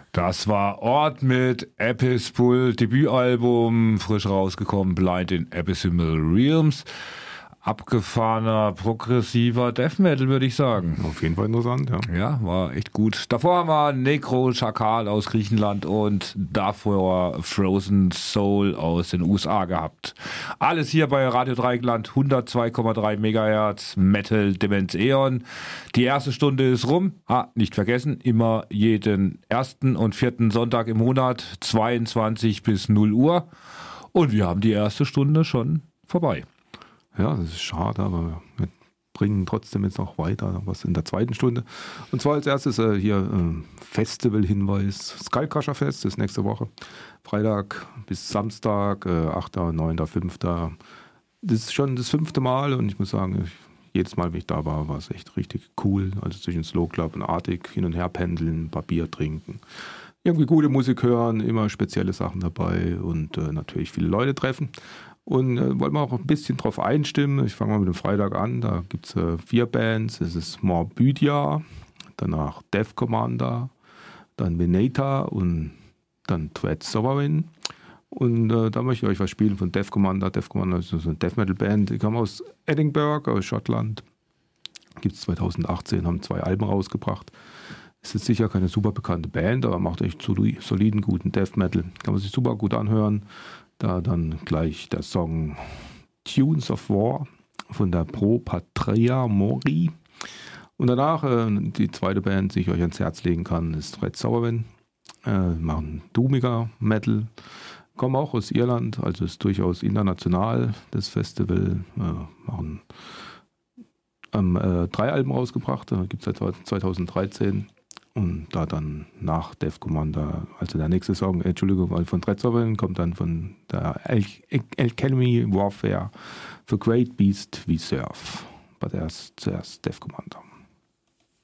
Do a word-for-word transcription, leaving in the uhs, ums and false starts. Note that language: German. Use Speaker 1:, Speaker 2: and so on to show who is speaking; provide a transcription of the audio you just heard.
Speaker 1: Das war Ort mit Apis Bull, Debütalbum, frisch rausgekommen, Blind in Abysmal Realms. Abgefahrener, progressiver Death Metal, würde ich sagen.
Speaker 2: Auf jeden Fall interessant, ja.
Speaker 1: Ja, war echt gut. Davor haben wir Necro Schakal aus Griechenland und davor Frozen Soul aus den U S A gehabt. Alles hier bei Radio Dreieckland, hundertzwei Komma drei Megahertz, Metal Demenz Eon. Die erste Stunde ist rum. Ah, nicht vergessen, immer jeden ersten und vierten Sonntag im Monat, zweiundzwanzig bis null Uhr. Und wir haben die erste Stunde schon vorbei.
Speaker 2: Ja, das ist schade, aber wir bringen trotzdem jetzt noch weiter was in der zweiten Stunde. Und zwar als erstes äh, hier äh, Festival-Hinweis. Skullcrusher Fest ist nächste Woche. Freitag bis Samstag, äh, achter, neunter, fünfter Das ist schon das fünfte Mal und ich muss sagen, ich, jedes Mal, wenn ich da war, war es echt richtig cool. Also zwischen Slow Club und Arctic hin und her pendeln, ein paar Bier trinken. Irgendwie gute Musik hören, immer spezielle Sachen dabei und äh, natürlich viele Leute treffen. Und äh, wollen wir auch ein bisschen drauf einstimmen. Ich fange mal mit dem Freitag an. Da gibt es äh, vier Bands. Es ist Morbidia, danach Death Commander, dann Venator und dann Dread Sovereign. Und äh, da möchte ich euch was spielen von Death Commander. Death Commander ist so eine Death Metal Band. Die kommen aus Edinburgh, aus Schottland. Gibt es zweitausendachtzehn, haben zwei Alben rausgebracht. Ist jetzt sicher keine super bekannte Band, aber macht echt soliden, guten Death Metal. Kann man sich super gut anhören. Da dann gleich der Song Tunes of War von der Pro Patria Mori. Und danach äh, die zweite Band, die ich euch ans Herz legen kann, ist Red Sovereign. Äh, machen doomiger Metal. Kommen auch aus Irland, also ist durchaus international das Festival. Äh, machen ähm, äh, drei Alben rausgebracht, äh, gibt es seit zweitausenddreizehn. Und da dann nach Death Commander, also der nächste Song, Entschuldigung, von Dread Sovereign, kommt dann von der Alchemy Warfare, For Great Beast We Serve. Aber erst zuerst Death Commander.